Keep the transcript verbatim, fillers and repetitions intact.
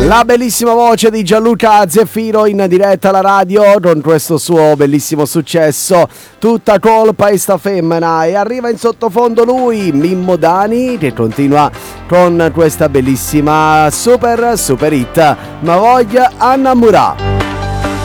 La bellissima voce di Gianluca Zeffiro in diretta alla radio con questo suo bellissimo successo, Tutta colpa è sta femmina, e arriva in sottofondo lui, Mimmo Dani, che continua con questa bellissima super super hit, Ma voglia innamorà.